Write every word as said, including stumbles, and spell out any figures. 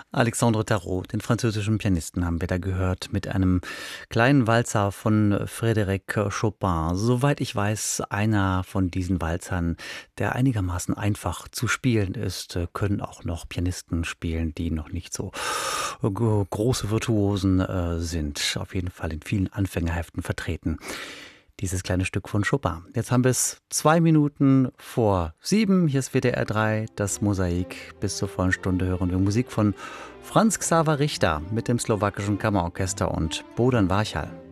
Alexandre Tarot, den französischen Pianisten, haben wir da gehört mit einem kleinen Walzer von Frédéric Chopin. Soweit ich weiß, einer von diesen Walzern, der einigermaßen einfach zu spielen ist, können auch noch Pianisten spielen, die noch nicht so große Virtuosen äh, sind. Auf jeden Fall in vielen Anfängerheften vertreten. Dieses kleine Stück von Chopin. Jetzt haben wir es zwei Minuten vor sieben. Hier ist W D R drei, das Mosaik. Bis zur vollen Stunde hören wir Musik von Franz Xaver Richter mit dem slowakischen Kammerorchester und Bodan Varchal.